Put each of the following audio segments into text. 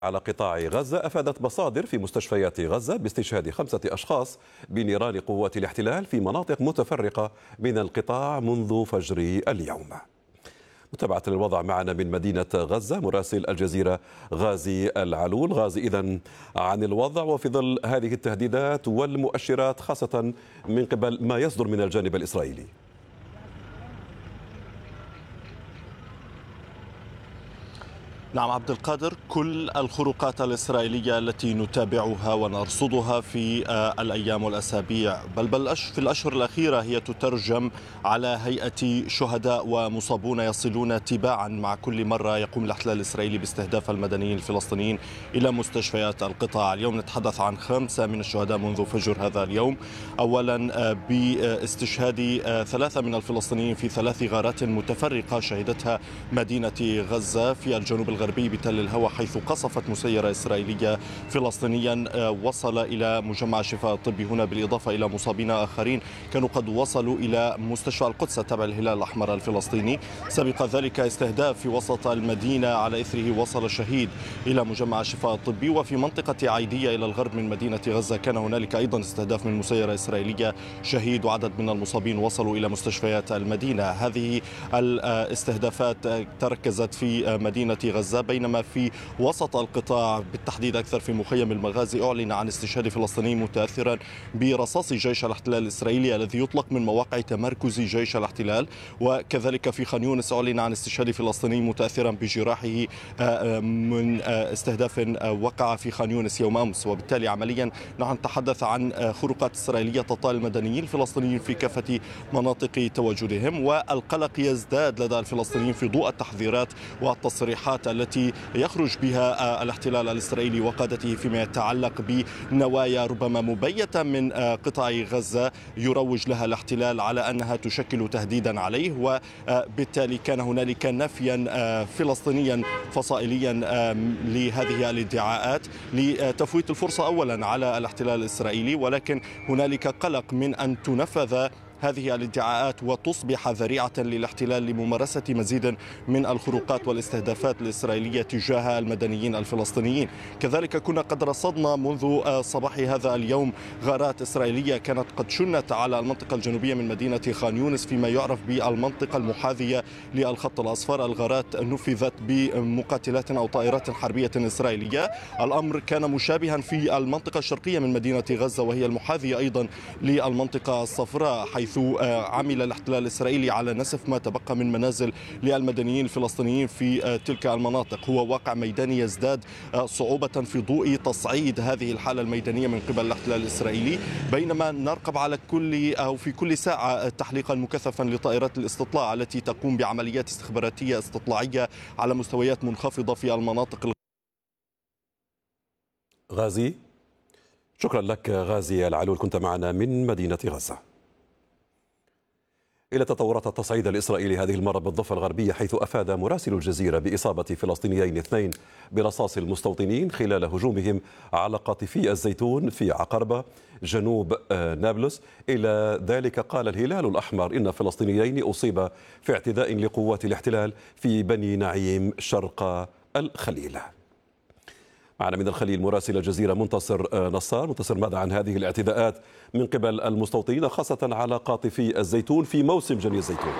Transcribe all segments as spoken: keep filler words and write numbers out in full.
على قطاع غزة. أفادت مصادر في مستشفيات غزة باستشهاد خمسة أشخاص بنيران قوات الاحتلال في مناطق متفرقة من القطاع منذ فجر اليوم. متابعة الوضع معنا من مدينة غزة مراسل الجزيرة غازي العلول. غازي، إذن عن الوضع وفي ظل هذه التهديدات والمؤشرات خاصة من قبل ما يصدر من الجانب الإسرائيلي. نعم عبد القادر، كل الخروقات الإسرائيلية التي نتابعها ونرصدها في الأيام والأسابيع بل بل في الأشهر الأخيرة هي تترجم على هيئة شهداء ومصابون يصلون تباعا مع كل مرة يقوم الاحتلال الإسرائيلي باستهداف المدنيين الفلسطينيين إلى مستشفيات القطاع. اليوم نتحدث عن خمسة من الشهداء منذ فجر هذا اليوم، أولا باستشهاد ثلاثة من الفلسطينيين في ثلاث غارات متفرقة شهدتها مدينة غزة في الجنوب الغربي الغربي بتل الهوى، حيث قصفت مسيرة إسرائيلية فلسطينيا وصل إلى مجمع شفاء الطبي هنا، بالإضافة إلى مصابين آخرين كانوا قد وصلوا إلى مستشفى القدس تبع الهلال الأحمر الفلسطيني. سبق ذلك استهداف في وسط المدينة، على إثره وصل شهيد إلى مجمع شفاء الطبي. وفي منطقة عيدية إلى الغرب من مدينة غزة كان هنالك أيضا استهداف من مسيرة إسرائيلية، شهيد وعدد من المصابين وصلوا إلى مستشفيات المدينة. هذه الاستهدافات تركزت في مدينة غزة، بينما في وسط القطاع بالتحديد أكثر في مخيم المغازي أعلن عن استشهاد فلسطيني متأثرا برصاص جيش الاحتلال الإسرائيلي الذي يطلق من مواقع تمركز جيش الاحتلال. وكذلك في خان يونس أعلن عن استشهاد فلسطيني متأثرا بجراحه من استهداف وقع في خان يونس يوم أمس. وبالتالي عمليا نحن نتحدث عن خروقات إسرائيلية تطال المدنيين الفلسطينيين في كافة مناطق تواجدهم، والقلق يزداد لدى الفلسطينيين في ضوء التحذيرات والتصريحات التي يخرج بها الاحتلال الإسرائيلي وقادته فيما يتعلق بنوايا ربما مبيتة من قطاع غزة يروج لها الاحتلال على أنها تشكل تهديدا عليه. وبالتالي كان هنالك نفيا فلسطينيا فصائليا لهذه الادعاءات لتفويت الفرصة أولا على الاحتلال الإسرائيلي، ولكن هنالك قلق من أن تنفذ هذه الادعاءات وتصبح ذريعة للاحتلال لممارسة مزيد من الخروقات والاستهدافات الإسرائيلية تجاه المدنيين الفلسطينيين. كذلك كنا قد رصدنا منذ صباح هذا اليوم غارات إسرائيلية كانت قد شنت على المنطقة الجنوبية من مدينة خان يونس فيما يعرف بالمنطقة المحاذية للخط الأصفر. الغارات نفذت بمقاتلات أو طائرات حربية إسرائيلية. الأمر كان مشابها في المنطقة الشرقية من مدينة غزة وهي المحاذية أيضا للمنطقة الصفراء، حيث عمل الاحتلال الإسرائيلي على نسف ما تبقى من منازل للمدنيين الفلسطينيين في تلك المناطق. هو واقع ميداني يزداد صعوبة في ضوء تصعيد هذه الحالة الميدانية من قبل الاحتلال الإسرائيلي، بينما نرقب على كل أو في كل ساعة تحليقا مكثفا لطائرات الاستطلاع التي تقوم بعمليات استخباراتية استطلاعية على مستويات منخفضة في المناطق. غازي، شكرا لك غازي العلول، كنت معنا من مدينة غزة. إلى تطورات التصعيد الإسرائيلي هذه المرة بالضفة الغربية، حيث أفاد مراسل الجزيرة بإصابة فلسطينيين اثنين برصاص المستوطنين خلال هجومهم على قاطفي الزيتون في عقربة جنوب نابلس. إلى ذلك قال الهلال الأحمر إن فلسطينيين أصيب في اعتداء لقوات الاحتلال في بني نعيم شرق الخليل. معنا من الخليل مراسل الجزيرة منتصر نصار. منتصر، ماذا عن هذه الاعتداءات من قبل المستوطنين خاصة على قاطفي الزيتون في موسم جني الزيتون؟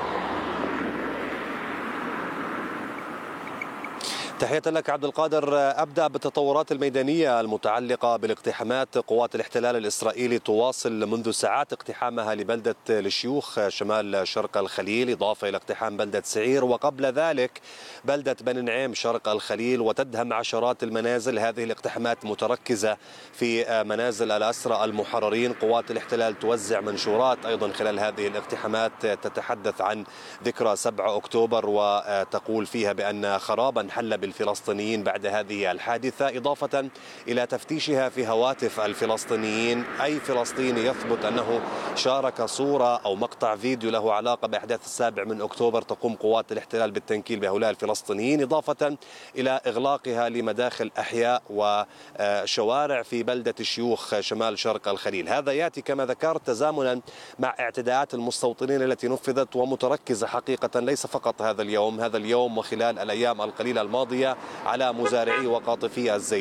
تحية لك عبد القادر. أبدأ بالتطورات الميدانية المتعلقة بالاقتحامات. قوات الاحتلال الإسرائيلي تواصل منذ ساعات اقتحامها لبلدة الشيوخ شمال شرق الخليل، إضافة إلى اقتحام بلدة سعير وقبل ذلك بلدة بني نعيم شرق الخليل، وتدهم عشرات المنازل. هذه الاقتحامات متركزة في منازل الأسرى المحررين. قوات الاحتلال توزع منشورات أيضا خلال هذه الاقتحامات تتحدث عن ذكرى سبعة أكتوبر وتقول فيها بأن خرابا حل الفلسطينيين بعد هذه الحادثة، إضافة إلى تفتيشها في هواتف الفلسطينيين. أي فلسطيني يثبت أنه شارك صورة أو مقطع فيديو له علاقة بأحداث السابع من أكتوبر تقوم قوات الاحتلال بالتنكيل بهؤلاء الفلسطينيين، إضافة إلى إغلاقها لمداخل أحياء وشوارع في بلدة الشيوخ شمال شرق الخليل. هذا يأتي كما ذكرت تزامنا مع اعتداءات المستوطنين التي نفذت ومتركزة حقيقة ليس فقط هذا اليوم هذا اليوم وخلال الأيام القليلة الماضية الإسرائيلية على مزارعي وقاطفي الزيت.